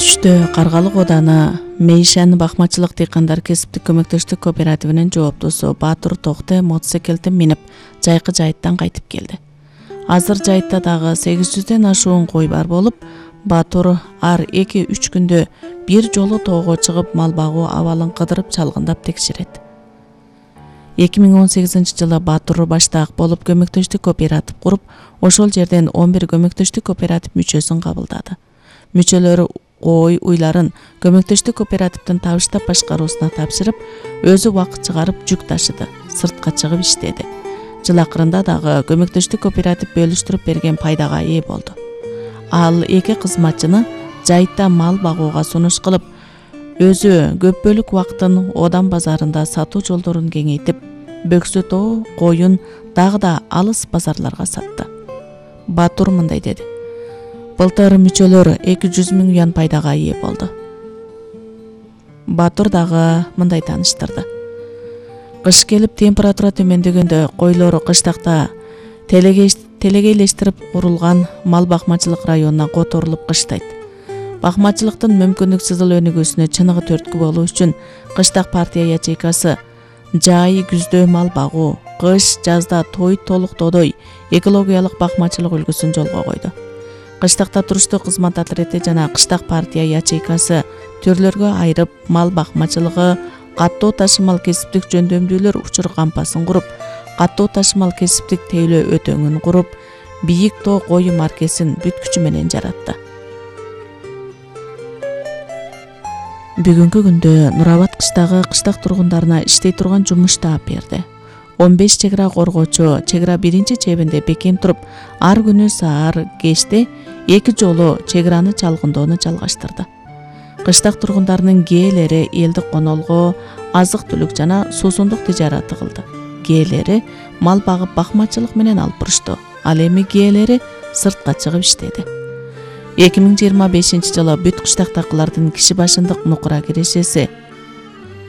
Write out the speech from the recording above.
Түштө Каргалык ооданы Мейшан бакмачылык дыйкандар кесиптик көмөктөштүк кооперативинин жооптусу Батур Токте мотоциклди минип жайкы жайыттан кайтып келди. Азыр жайытта дагы 800ден ашуун кой бар болуп, Батур ар 2-3 күндө бир жолу тоого чыгып мал багуу абалын кыдырып чалгындап текшерет. 2018-жылы Батур баштаак болуп көмөктөштүк кооператив куруп, ошол жерден 11 көмөктөштүк кооператив мүчөсүн кабылдады. Мүчөлөрү кой уйларын көмөктөштүк кооперативдин табыштап башкаруусуна тапшырып, өзү убакыт чыгарып жүк ташыды, сыртка чыгып иштеди. Жыл акырында дагы көмөктөштүк кооператив бөлүштүрүп берген пайдага ээ болду. Ал эки кызматчыны жайытта мал багууга сунуш кылып, өзү көп бөлүк убактын Одан базарында сатуу жолдорун кеңейтип, бөксө тоо, коюн дагы да алыс базарларга сатты. Батур мындай деди: былтыр мүчөлөр 200 000 юан пайдага ээ болду. Батур дагы мындай тааныштырды: кыш келип температура төмөндөгөндө койлору кыштакта телегейлештирип курулган мал бакмачылык районуна которулуп кыштайт. Бакмачылыктын мүмкүндүксүз өнүгүүсүнө чыныгы түрткү болуу үчүн кыштак партия ячейкасы жай күздө мал багуу, кыш жазда той толуктоодой экологиялык бакмачылык үлгүсүн жолго койду. Кыштакта туруштуу кызмат отряды жана кыштак партия ячейкасы түрлөргө айырып мал бакмачылыгы, каттоо ташымал кесиптик жөндөмдүүлөр учур кампасын куруп, каттоо ташымал кесиптик тейлөө өтөңүн куруп, бийик тоо кою маркесин бүт күчү менен жаратты. Бүгүнкү күндө Нурабад кыштагы кыштак тургундарына иштей турган жумуш таап берди. 15 чек ара коргоочу чек ара биринчи чебинде бекем туруп, ар күнү саар кечте 2 жолу чек араны чалгындоону жалгаштырды. Кыштак тургундарынын кээлери элдик конолго, азык-түлүк жана суусундук тижараты кылды. Кээлери мал багып бакмачылык менен алып бурушту. Ал эми кээлери сыртка чыгып иштеди. 2025-жылы бүт кыштактакылардын киши башындык нукура кирешеси